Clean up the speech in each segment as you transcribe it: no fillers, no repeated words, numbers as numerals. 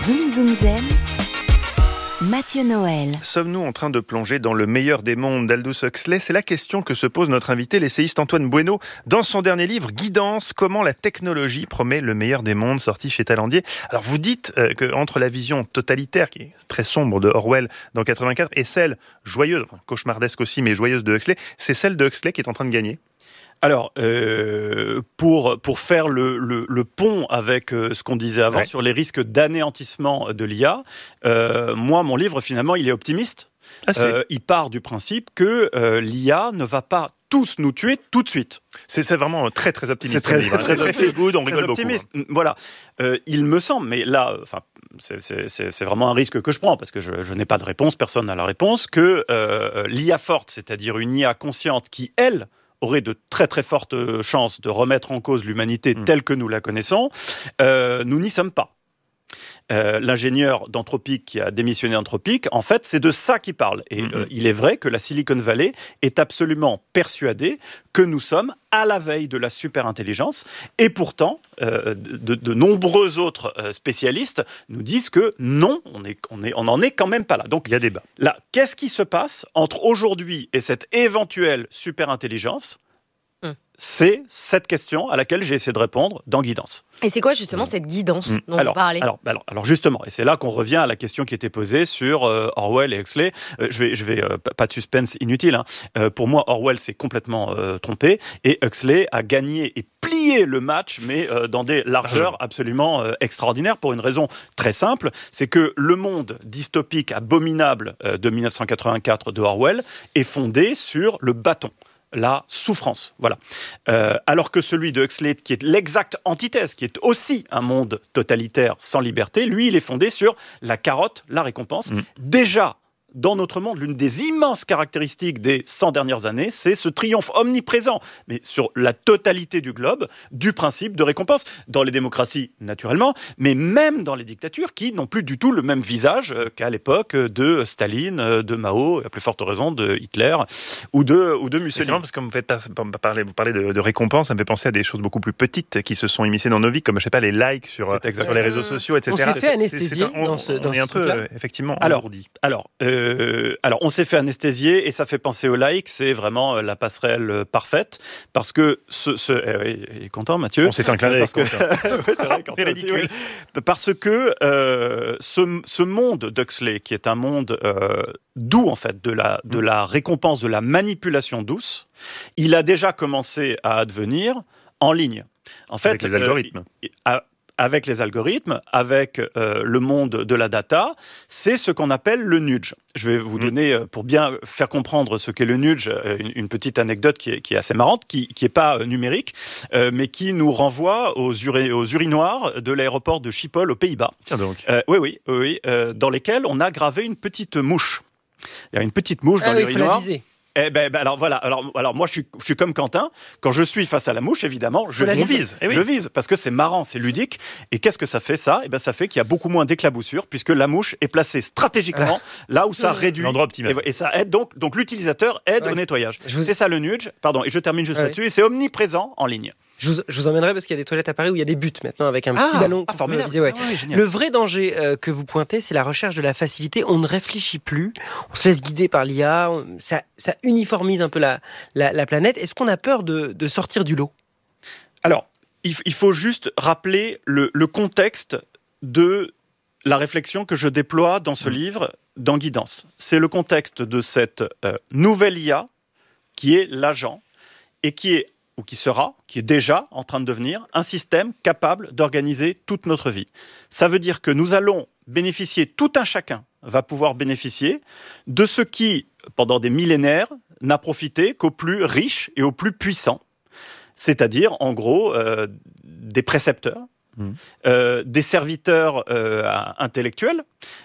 Zoom Zoom Zen, Mathieu Noël. Sommes-nous en train de plonger dans le meilleur des mondes d'Aldous Huxley ? C'est la question que se pose notre invité, l'essayiste Antoine Bueno, dans son dernier livre, Guidance, comment la technologie promet le meilleur des mondes, sorti chez Talandier. Alors vous dites qu'entre la vision totalitaire, qui est très sombre, de Orwell dans 84, et celle joyeuse, cauchemardesque aussi, mais joyeuse de Huxley, c'est celle de Huxley qui est en train de gagner ? Alors, pour faire le pont avec ce qu'on disait avant sur les risques d'anéantissement de l'IA, moi, mon livre, finalement, il est optimiste. Il part du principe que l'IA ne va pas tous nous tuer tout de suite. C'est vraiment très très optimiste. C'est très feel good, on rigole beaucoup. Voilà, il me semble, mais là, c'est vraiment un risque que je prends parce que je n'ai pas de réponse, personne n'a la réponse, que l'IA forte, c'est-à-dire une IA consciente qui, elle, aurait de très très fortes chances de remettre en cause l'humanité telle que nous la connaissons, nous n'y sommes pas. L'ingénieur d'Anthropic qui a démissionné d'Anthropic, en fait, c'est de ça qu'il parle. Et il est vrai que la Silicon Valley est absolument persuadée que nous sommes à la veille de la superintelligence. Et pourtant, de nombreux autres spécialistes nous disent que non, on n'en est quand même pas là. Donc, il y a débat. Là, qu'est-ce qui se passe entre aujourd'hui et cette éventuelle superintelligence ? C'est cette question à laquelle j'ai essayé de répondre dans Guidance. Et c'est quoi justement cette guidance dont vous parlez ? Alors justement, et c'est là qu'on revient à la question qui était posée sur Orwell et Huxley. Je vais pas de suspense inutile. Pour moi, Orwell s'est complètement trompé et Huxley a gagné et plié le match, mais dans des largeurs absolument extraordinaires pour une raison très simple, c'est que le monde dystopique abominable de 1984 de Orwell est fondé sur le bâton. La souffrance, voilà. Alors que celui de Huxley, qui est l'exacte antithèse, qui est aussi un monde totalitaire sans liberté, lui, il est fondé sur la carotte, la récompense. Déjà, dans notre monde, l'une des immenses caractéristiques des 100 dernières années, c'est ce triomphe omniprésent, mais sur la totalité du globe, du principe de récompense. Dans les démocraties, naturellement, mais même dans les dictatures qui n'ont plus du tout le même visage qu'à l'époque de Staline, de Mao, à plus forte raison de Hitler ou de Mussolini. C'est marrant parce que vous parlez de récompense, ça me fait penser à des choses beaucoup plus petites qui se sont immiscées dans nos vies, comme, je sais pas, les likes sur les réseaux sociaux, etc. On s'est fait anesthésier dans ce truc-là. Effectivement, Alors, on s'est fait anesthésier et ça fait penser au like, c'est vraiment la passerelle parfaite parce que il est content, Mathieu. On s'est fait un clin d'œil. C'est vrai, c'est ridicule. Parce que ce monde d'Huxley, qui est un monde doux en fait, de la récompense, de la manipulation douce, il a déjà commencé à advenir en ligne. En fait, avec les algorithmes. Avec les algorithmes, avec le monde de la data, c'est ce qu'on appelle le nudge. Je vais vous donner, pour bien faire comprendre ce qu'est le nudge, une petite anecdote qui est assez marrante, qui est pas numérique, mais qui nous renvoie aux urinoirs de l'aéroport de Schiphol aux Pays-Bas. Tiens donc. Oui, dans lesquels on a gravé une petite mouche. Il y a une petite mouche dans l'urinoir. Il faut la viser. Alors voilà. Alors moi je suis comme Quentin. Quand je suis face à la mouche, évidemment, je vise. Je vise parce que c'est marrant, c'est ludique. Et qu'est-ce que ça fait ça ? Ça fait qu'il y a beaucoup moins d'éclaboussures puisque la mouche est placée stratégiquement là où ça réduit l'endroit optimal. Et ça aide donc l'utilisateur aide au nettoyage. C'est ça le nudge. Pardon. Et je termine juste là-dessus. Et c'est omniprésent en ligne. Je vous emmènerai parce qu'il y a des toilettes à Paris où il y a des buts maintenant avec un petit ballon. Formidable. Le vrai danger que vous pointez, c'est la recherche de la facilité. On ne réfléchit plus, on se laisse guider par l'IA, ça uniformise un peu la planète. Est-ce qu'on a peur de sortir du lot ? Alors, il faut juste rappeler le contexte de la réflexion que je déploie dans ce livre, dans Guidance. C'est le contexte de cette nouvelle IA qui est l'agent et qui est déjà en train de devenir un système capable d'organiser toute notre vie. Ça veut dire que nous allons bénéficier, tout un chacun va pouvoir bénéficier de ce qui, pendant des millénaires, n'a profité qu'aux plus riches et aux plus puissants. C'est-à-dire, en gros, des précepteurs, des serviteurs intellectuels,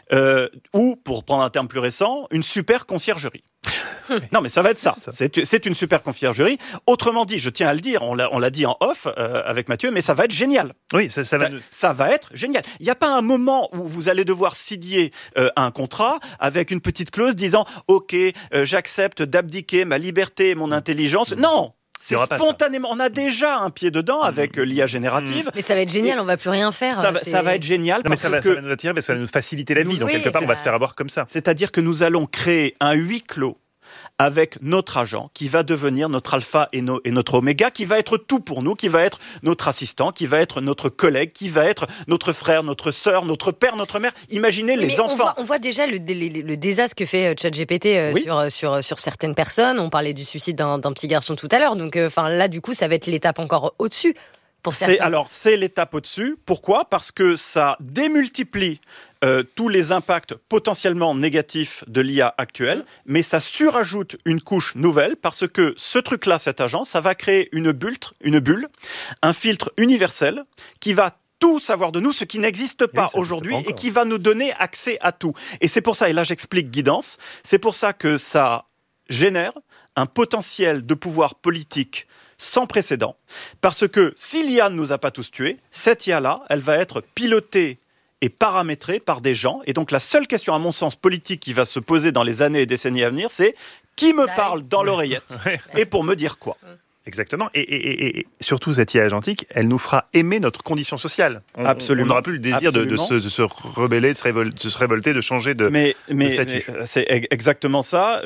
ou, pour prendre un terme plus récent, une super conciergerie. Non, mais ça va être ça. C'est une super conciergerie. Autrement dit, je tiens à le dire, on l'a dit en off avec Mathieu, mais ça va être génial. Oui, ça va être génial. Il n'y a pas un moment où vous allez devoir signer un contrat avec une petite clause disant « Ok, j'accepte d'abdiquer ma liberté et mon intelligence ». Non, c'est spontanément. On a déjà un pied dedans avec l'IA générative. Mais ça va être génial, on va plus rien faire. Ça va être génial. Non, mais ça va nous attirer, mais ça va nous faciliter la vie. Donc quelque part, on va se faire avoir comme ça. C'est-à-dire que nous allons créer un huis clos avec notre agent qui va devenir notre alpha et notre oméga, qui va être tout pour nous, qui va être notre assistant, qui va être notre collègue, qui va être notre frère, notre sœur, notre père, notre mère. Imaginez les enfants. On voit déjà le désastre que fait ChatGPT sur certaines personnes. On parlait du suicide d'un petit garçon tout à l'heure. Donc là, du coup, ça va être l'étape encore au-dessus. C'est l'étape au-dessus. Pourquoi ? Parce que ça démultiplie tous les impacts potentiellement négatifs de l'IA actuelle, mais ça surajoute une couche nouvelle parce que ce truc-là, cet agent, ça va créer une bulle, un filtre universel qui va tout savoir de nous, ce qui n'existe pas aujourd'hui et qui va nous donner accès à tout. Et c'est pour ça, et là j'explique Guidance, c'est pour ça que ça génère un potentiel de pouvoir politique sans précédent, parce que si l'IA ne nous a pas tous tués, cette IA-là, elle va être pilotée et paramétrée par des gens, et donc la seule question, à mon sens, politique qui va se poser dans les années et décennies à venir, c'est qui me parle dans l'oreillette et pour me dire quoi ? Exactement. Et surtout, cette IA agentique, elle nous fera aimer notre condition sociale. Absolument. On n'aura plus le désir de se rebeller, de se révolter, de changer de statut. Mais c'est exactement ça.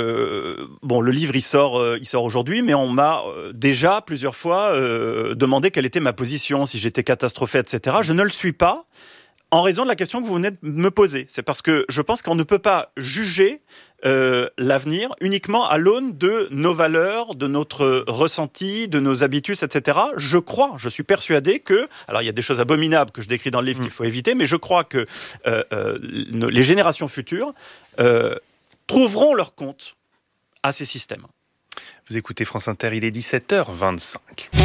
Le livre, il sort aujourd'hui, mais on m'a déjà plusieurs fois demandé quelle était ma position, si j'étais catastrophé, etc. Je ne le suis pas. En raison de la question que vous venez de me poser. C'est parce que je pense qu'on ne peut pas juger l'avenir uniquement à l'aune de nos valeurs, de notre ressenti, de nos habitudes, etc. Je suis persuadé que, alors il y a des choses abominables que je décris dans le livre qu'il faut éviter, mais je crois que les générations futures trouveront leur compte à ces systèmes. Vous écoutez France Inter, il est 17h25.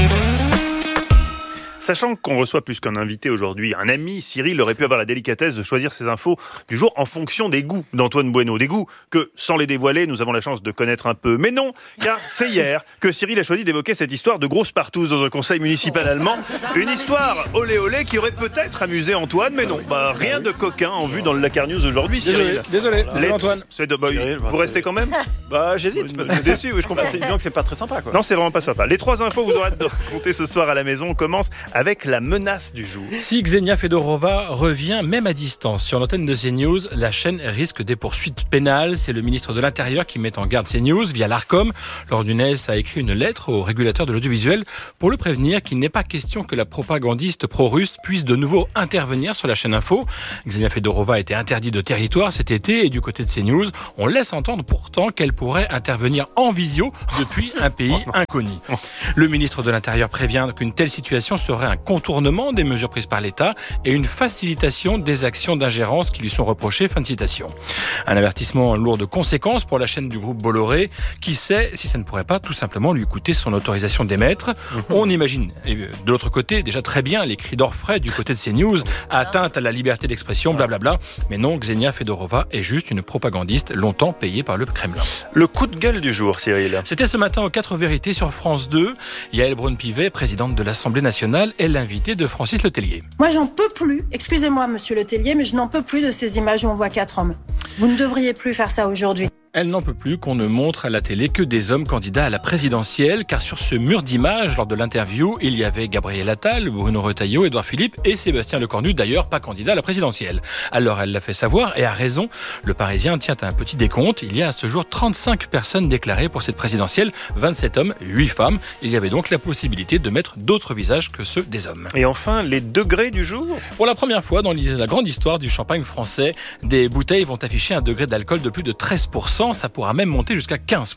Sachant qu'on reçoit plus qu'un invité aujourd'hui, un ami, Cyril aurait pu avoir la délicatesse de choisir ses infos du jour en fonction des goûts d'Antoine Bueno. Des goûts que, sans les dévoiler, nous avons la chance de connaître un peu. Mais non, car c'est hier que Cyril a choisi d'évoquer cette histoire de grosse partouze dans un conseil municipal allemand. Une histoire olé olé qui aurait peut-être amusé Antoine, mais non. Rien de coquin en vue dans le Lakar News aujourd'hui, Cyril. Désolé, Antoine. Vous restez quand même ? J'hésite, parce que déçu, je comprends. Disons que c'est pas très sympa, quoi. Non, c'est vraiment pas sympa. Les 3 infos que vous aurez hâte de raconter ce soir à la maison commencent avec la menace du jour. Si Xenia Fedorova revient même à distance sur l'antenne de CNews, la chaîne risque des poursuites pénales. C'est le ministre de l'Intérieur qui met en garde CNews via l'Arcom. Laure Nunez a écrit une lettre au régulateur de l'audiovisuel pour le prévenir qu'il n'est pas question que la propagandiste pro-russe puisse de nouveau intervenir sur la chaîne Info. Xenia Fedorova a été interdite de territoire cet été et du côté de CNews, on laisse entendre pourtant qu'elle pourrait intervenir en visio depuis un pays inconnu. Le ministre de l'Intérieur prévient qu'une telle situation serait un contournement des mesures prises par l'État et une facilitation des actions d'ingérence qui lui sont reprochées. Fin de citation. Un avertissement lourd de conséquences pour la chaîne du groupe Bolloré. Qui sait si ça ne pourrait pas tout simplement lui coûter son autorisation d'émettre. On imagine, de l'autre côté, déjà très bien les cris d'orfraie du côté de CNews, atteinte à la liberté d'expression, blablabla. Mais non, Xenia Fedorova est juste une propagandiste longtemps payée par le Kremlin. Le coup de gueule du jour, Cyril. C'était ce matin aux 4 vérités sur France 2. Yaël Braun-Pivet, présidente de l'Assemblée nationale, est l'invitée de Francis Letellier. Moi, j'en peux plus. Excusez-moi, monsieur Letellier, mais je n'en peux plus de ces images où on voit 4 hommes. Vous ne devriez plus faire ça aujourd'hui. Elle n'en peut plus qu'on ne montre à la télé que des hommes candidats à la présidentielle, car sur ce mur d'images, lors de l'interview, il y avait Gabriel Attal, Bruno Retailleau, Édouard Philippe et Sébastien Lecornu, d'ailleurs pas candidat à la présidentielle. Alors elle l'a fait savoir, et a raison. Le Parisien tient à un petit décompte. Il y a à ce jour 35 personnes déclarées pour cette présidentielle, 27 hommes, 8 femmes. Il y avait donc la possibilité de mettre d'autres visages que ceux des hommes. Et enfin, les degrés du jour. Pour la première fois dans la grande histoire du champagne français, des bouteilles vont afficher un degré d'alcool de plus de 13%. Ça pourra même monter jusqu'à 15%.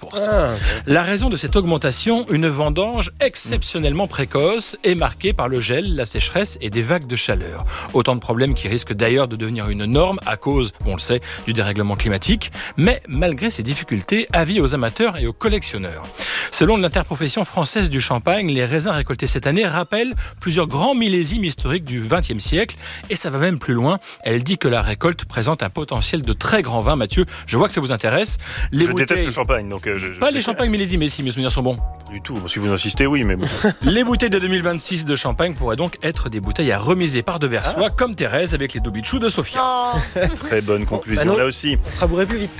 La raison de cette augmentation, une vendange exceptionnellement précoce et marquée par le gel, la sécheresse et des vagues de chaleur. Autant de problèmes qui risquent d'ailleurs de devenir une norme à cause, on le sait, du dérèglement climatique. Mais malgré ces difficultés, avis aux amateurs et aux collectionneurs. Selon l'interprofession française du champagne, les raisins récoltés cette année rappellent plusieurs grands millésimes historiques du XXe siècle. Et ça va même plus loin. Elle dit que la récolte présente un potentiel de très grands vins. Mathieu, je vois que ça vous intéresse. Express. Les Je déteste le champagne, donc Pas les champagnes millésimes, mais si mes souvenirs sont bons. Du tout. Si vous insistez, oui, mais bon. Les bouteilles de 2026 de champagne pourraient donc être des bouteilles à remiser par devers soi, comme Thérèse avec les Dobichou de Sofia. Oh. Très bonne conclusion non. là aussi. On sera bourré plus vite.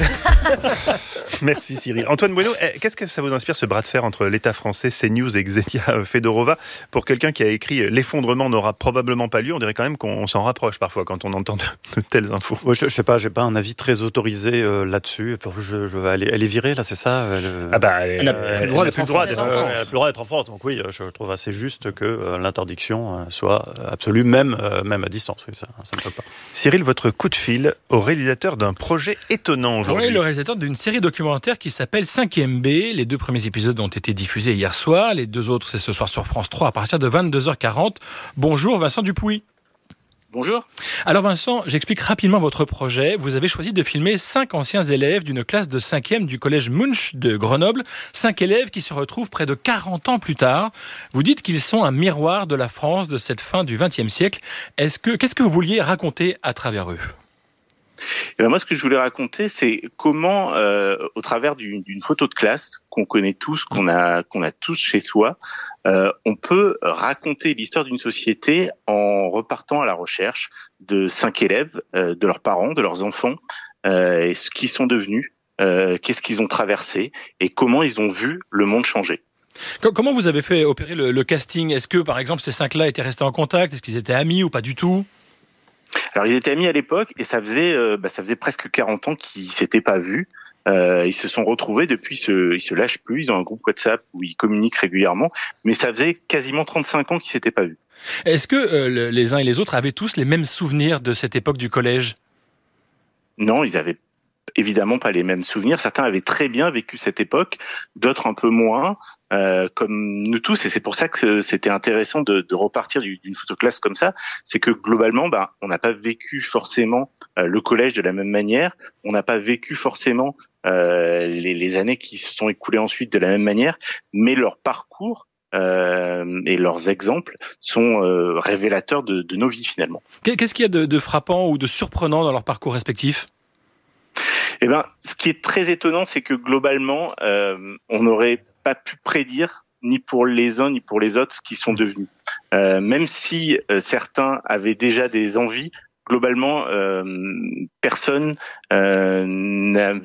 Merci Cyril. Antoine Bueno, qu'est-ce que ça vous inspire ce bras de fer entre l'État français, CNews et Xenia Fedorova? Pour quelqu'un qui a écrit « L'effondrement n'aura probablement pas lieu », on dirait quand même qu'on s'en rapproche parfois quand on entend de telles infos. Ouais, je sais pas, j'ai pas un avis très autorisé là-dessus. Elle est virée, là, c'est ça Elle n'a plus le droit d'être en France. Elle n'a plus le droit d'être en France. Donc oui, je trouve assez juste que l'interdiction soit absolue, même à distance. Oui, ça me choque pas. Cyril, votre coup de fil au réalisateur d'un projet étonnant aujourd'hui. Oui, le réalisateur d'une série documentaire qui s'appelle 5e B. Les 2 premiers épisodes ont été diffusés hier soir. Les 2 autres, c'est ce soir sur France 3 à partir de 22h40. Bonjour Vincent Dupuis. Bonjour. Alors Vincent, j'explique rapidement votre projet. Vous avez choisi de filmer 5 anciens élèves d'une classe de 5e du collège Munch de Grenoble. 5 élèves qui se retrouvent près de 40 ans plus tard. Vous dites qu'ils sont un miroir de la France de cette fin du XXe siècle. Qu'est-ce que vous vouliez raconter à travers eux ? Et ben moi, ce que je voulais raconter, c'est comment, au travers d'une photo de classe qu'on connaît tous, qu'on a tous chez soi, on peut raconter l'histoire d'une société en repartant à la recherche de 5 élèves, de leurs parents, de leurs enfants, et ce qu'ils sont devenus, qu'est-ce qu'ils ont traversé et comment ils ont vu le monde changer. Comment vous avez fait opérer le casting ? Est-ce que, par exemple, ces 5-là étaient restés en contact ? Est-ce qu'ils étaient amis ou pas du tout ? Alors ils étaient amis à l'époque et ça faisait presque 40 ans qu'ils s'étaient pas vus. Ils se sont retrouvés depuis, ils se lâchent plus. Ils ont un groupe WhatsApp où ils communiquent régulièrement, mais ça faisait quasiment 35 ans qu'ils s'étaient pas vus. Est-ce que les uns et les autres avaient tous les mêmes souvenirs de cette époque du collège ? Non, ils avaient évidemment pas les mêmes souvenirs. Certains avaient très bien vécu cette époque, d'autres un peu moins, comme nous tous. Et c'est pour ça que c'était intéressant de repartir d'une photoclasse comme ça. C'est que globalement, on n'a pas vécu forcément le collège de la même manière. On n'a pas vécu forcément les années qui se sont écoulées ensuite de la même manière. Mais leur parcours et leurs exemples sont révélateurs de nos vies finalement. Qu'est-ce qu'il y a de frappant ou de surprenant dans leur parcours respectif ? Eh ben, ce qui est très étonnant, c'est que globalement, on n'aurait pas pu prédire ni pour les uns ni pour les autres ce qu'ils sont devenus. Même si certains avaient déjà des envies, globalement, personne n'a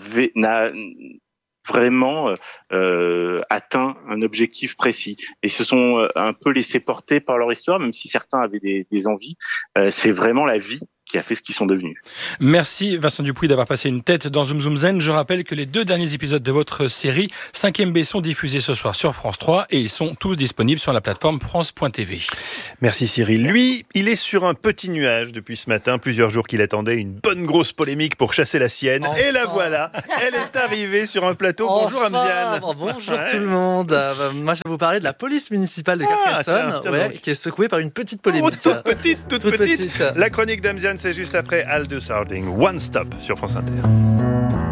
vraiment atteint un objectif précis. Et se sont un peu laissés porter par leur histoire, même si certains avaient des envies. C'est vraiment la vie qui a fait ce qu'ils sont devenus. Merci Vincent Dupuis d'avoir passé une tête dans Zoom Zoom Zen. Je rappelle que les 2 derniers épisodes de votre série 5e B sont diffusés ce soir sur France 3 et ils sont tous disponibles sur la plateforme France.tv. Merci Cyril. Lui, il est sur un petit nuage depuis ce matin, plusieurs jours qu'il attendait une bonne grosse polémique pour chasser la sienne. Enfin. Et la voilà, elle est arrivée sur un plateau. Bonjour Amziane. Bonjour tout le monde. Moi je vais vous parler de la police municipale de Carcassonne, qui est secouée par une petite polémique. Toute petite. La chronique d'Amziane, c'est juste après Aldous Harding. One Stop sur France Inter.